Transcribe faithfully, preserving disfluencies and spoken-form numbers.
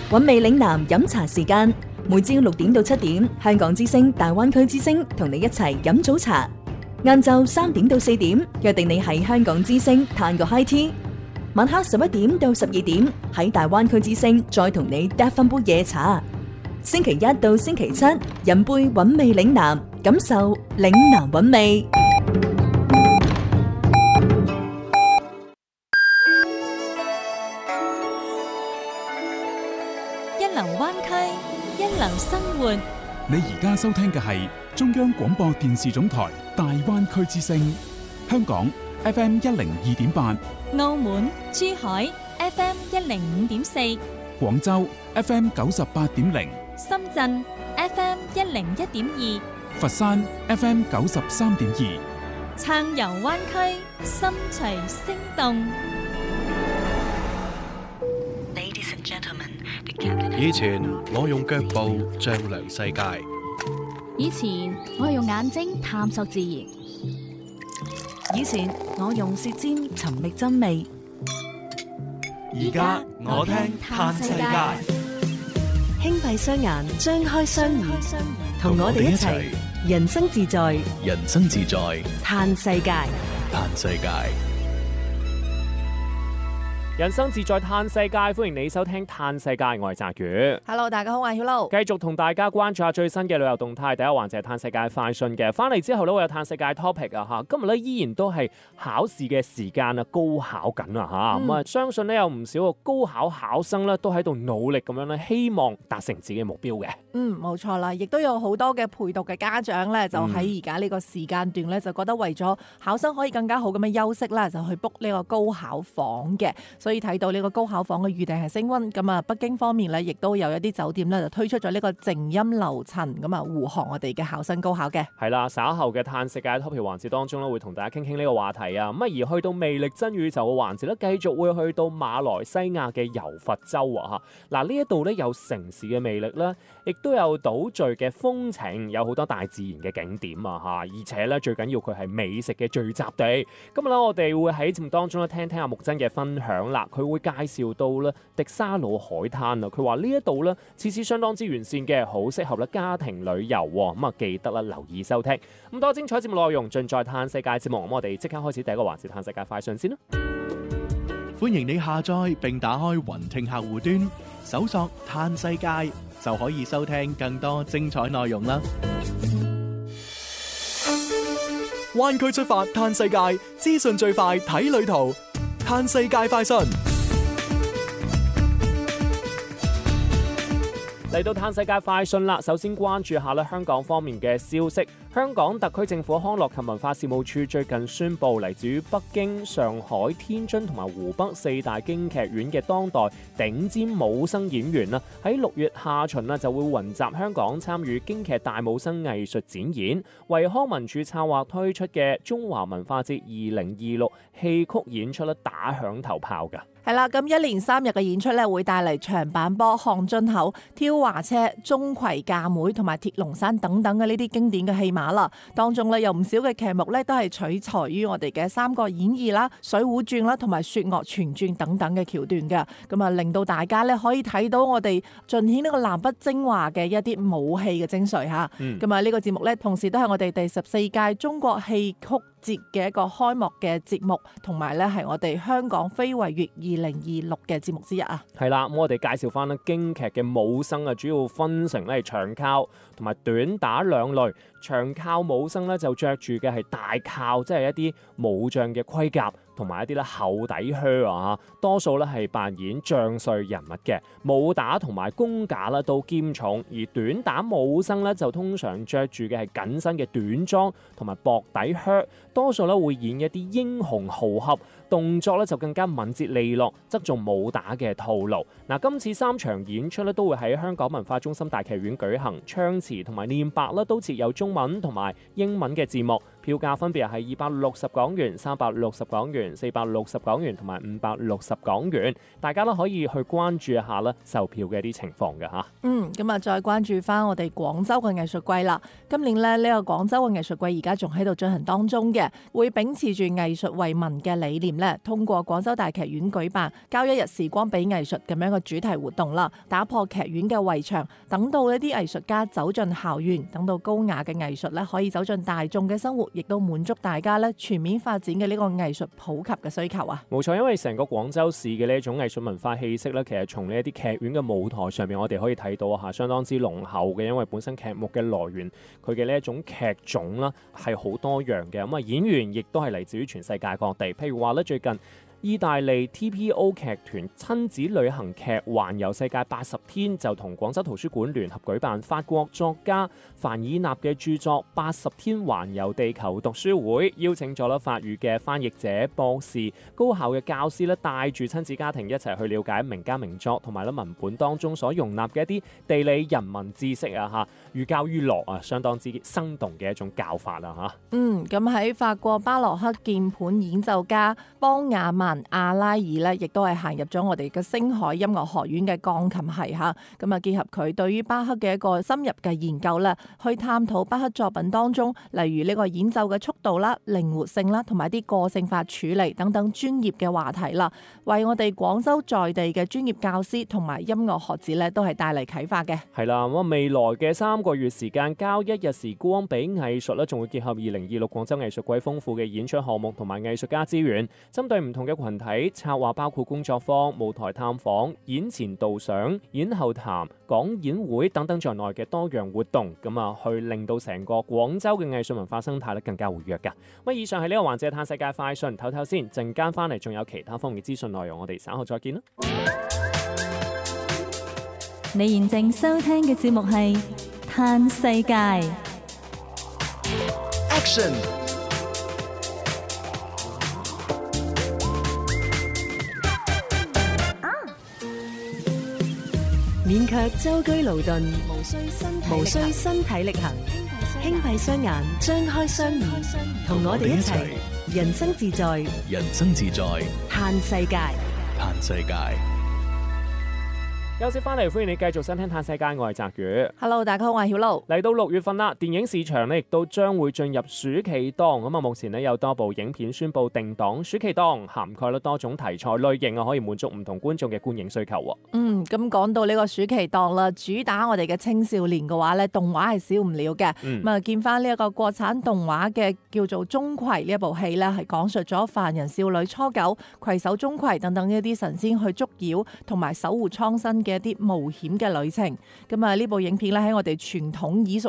韻味嶺南飲茶時間，每朝六點到七點，香港之聲大灣區之聲同你一齊飲早茶。晏晝三點到四點，約定你喺香港之聲嘆個 high tea。晚黑十一點到十二點，喺大灣區之聲再同你嗒翻杯夜茶。星期一到星期七，飲杯韻味嶺南，感受嶺南韻味。 一流灣區，一流生活。 你而家收聽嘅係中央廣播電視總台大灣區之聲，香港 F M 一零二點八， 澳門、珠海 F M 一零五點四， 廣州 F M 九十八點零， 深圳 F M 一零一點二， 佛山 F M 九十三點二。 暢遊灣區，心隨聲動。 以前我用腳步丈量世界， 以前我係用眼睛探索自然， 以前我用舌尖尋覓真味， 而家我聽嘆世界。 輕閉雙眼，張開雙耳，同我哋一齊人生自在， 人生自在， 嘆世界， 嘆世界。 人生自在嘆世界，歡迎你收聽嘆世界，我係澤宇。 Hello， 大家好，我係曉露。 繼續同大家關注下最新嘅旅遊動態。第一環節係嘆世界快訊嘅，翻嚟之後咧，我有嘆世界 topic 啊吓。今日咧依然都係考試嘅時間啊，高考緊啊吓。咁啊、嗯，相信咧有唔少個高考考生咧都喺度努力咁樣咧，希望達成自己嘅目標嘅。 嗯，冇錯啦，亦都有好多嘅陪讀嘅家長咧，就喺而家呢個時間段咧，就覺得為咗考生可以更加好咁樣休息啦，就去 book 呢個高考房嘅。所以睇到呢個高考房嘅預訂係升溫，咁啊北京方面咧，亦都有一啲酒店咧就推出咗呢個靜音樓層，咁啊護航我哋嘅考生高考嘅。 係啦，稍後嘅嘆世界 topic 環節當中咧，會同大家傾傾呢個話題啊。咁啊而去到魅力真宇宙嘅環節咧，繼續會去到馬來西亞嘅柔佛州啊嚇。嗱呢一度咧有城市嘅魅力啦，亦都有島嶼嘅風情，有好多大自然嘅景點啊嚇。而且咧最緊要佢係美食嘅聚集地。今日咧我哋會喺節目當中咧聽聽阿木真嘅分享啦，佢會介紹到咧迪沙魯海灘啊，佢話呢一度咧設施相當之完善嘅，好適合咧家庭旅遊。咁啊記得啦留意收聽。咁多精彩節目內容盡在嘆世界節目。咁我哋即刻開始第一個環節嘆世界快訊先啦。 歡迎你下載並打開雲聽客戶端，搜索嘆世界就可以收聽更多精彩內容啦。 灣區出發嘆世界，資訊最快睇旅途，嘆世界快訊。 嚟到嘆世界快訊啦，首先關注下咧香港方面嘅消息。香港特區政府康樂及文化事務處最近宣布，嚟自於北京、上海、天津同埋湖北四大京劇院嘅當代頂尖武生演員啦，喺六月下旬啦就會雲集香港參與京劇大武生藝術展演，為康文署策劃推出嘅中華文化節二零二六戲曲演出咧打響頭炮㗎。 係啦，咁一連三日嘅演出咧，會帶嚟長板坡、看津口、挑華車、鍾馗嫁妹同埋鐵龍山等等嘅呢啲經典嘅戲碼啦。當中咧有唔少嘅劇目咧，都係取材於我哋嘅《三國演義》啦、《水滸傳》啦，同埋《說岳全傳》等等嘅橋段嘅。咁啊，令到大家咧可以睇到我哋盡顯呢個南北精華嘅一啲武戲嘅精髓嚇。咁啊、嗯，呢個節目咧，同時都係我哋第十四屆中國戲曲節嘅一個開幕嘅節目，同埋咧係我哋香港非遺月二零二六嘅節目之一啊。 係啦，咁我哋介紹翻咧京劇嘅武生啊，主要分成咧長靠同埋短打兩類。長靠武生咧就着住嘅係大靠，即係一啲武將嘅盔甲，同埋一啲咧厚底靴啊，多數咧係扮演將帥人物嘅。武打同埋功架咧都兼重，而短打武生咧就通常着住嘅係緊身嘅短裝同埋薄底靴，多數咧會演一啲英雄豪俠，動作咧就更加敏捷利落，側重武打嘅套路。嗱，今次三場演出咧都會喺香港文化中心大劇院舉行，唱詞同埋念白咧都設有中文同埋英文嘅字幕， 票價分別係二百六十港元、三百六十港元、四百六十港元同埋五百六十港元。大家都可以去關注一下啦，售票嘅一啲情況嘅嚇。 嗯，咁啊，再關注翻我哋廣州嘅藝術季啦。今年咧呢個廣州嘅藝術季而家仲喺度進行當中嘅，會秉持住藝術為民嘅理念咧，通過廣州大劇院舉辦交一日時光俾藝術咁樣嘅主題活動啦，打破劇院嘅圍牆，等到呢啲藝術家走進校園，等到高雅嘅藝術咧可以走進大眾嘅生活，亦都滿足大家咧全面發展嘅呢個藝術普及嘅需求啊！ 冇錯，因為成個廣州市嘅呢一種藝術文化氣息咧，其實從呢一啲劇院嘅舞台上面，我哋可以睇到嚇，相當之濃厚嘅。因為本身劇目嘅來源，佢嘅呢一種劇種啦係好多樣嘅。咁啊，演員亦都係嚟自於全世界各地。譬如話咧，最近意大利 T P O 劇團親子旅行劇環遊世界八十天，就同廣州圖書館聯合舉辦法國作家凡爾納嘅著作《八十天環遊地球》讀書會，邀請咗啦法語嘅翻譯者、博士、高校嘅教師咧，帶住親子家庭一齊去了解名家名作同埋咧文本當中所容納嘅一啲地理人文知識啊嚇，寓教於樂啊，相當之生動嘅一種教法啊嚇。 嗯，咁喺法國巴洛克鍵盤演奏家邦雅曼阿拉爾咧，亦都係行入咗我哋嘅星海音樂學院嘅鋼琴系嚇，咁啊結合佢對於巴克嘅一個深入嘅研究咧，去探討巴克作品當中，例如呢個演奏嘅速度啦、靈活性啦，同埋啲個性化處理等等專業嘅話題啦，為我哋廣州在地嘅專業教師同埋音樂學子咧，都係帶嚟啟發嘅。 係啦，咁啊未來嘅三個月時間，交一日時光俾藝術咧，仲會結合二零二六廣州藝術季豐富嘅演出項目同埋藝術家資源，針對唔同嘅群體策劃，包括工作坊、舞台探訪、演前導賞、演後談、講演會等等在內嘅多樣活動，咁啊去令到成個廣州嘅藝術文化生態咧更加活躍㗎。咁以上係呢個環節探世界快訊，唞唞先，陣間翻嚟仲有其他方面嘅資訊內容，我哋稍後再見啦。 你現正收聽嘅節目係《嘆世界》。 Action！ 免卻舟車勞頓，無需身體無需身體力行，輕閉雙眼，張開雙耳，同我哋一齊人生自在， 人生自在， 嘆世界， 嘆世界。 休息翻嚟，歡迎你繼續收聽《嘆世界》，我係澤宇。 Hello， 大家好，我係曉露。 嚟到六月份啦，電影市場呢亦都將會進入暑期檔。咁啊，目前呢有多部影片宣布定檔暑期檔，涵蓋咗多種題材類型啊，可以滿足唔同觀眾嘅觀影需求。 嗯，咁講到呢個暑期檔啦，主打我哋嘅青少年嘅話咧，動畫係少唔了嘅。咁啊、嗯，見翻呢一個國產動畫嘅叫做《鍾馗》呢一部戲咧，係講述咗凡人少女初九攜手鍾馗等等一啲神仙去捉妖同埋守護蒼生嘅一啲冒險嘅旅程。咁啊，呢部影片咧喺我哋傳統耳熟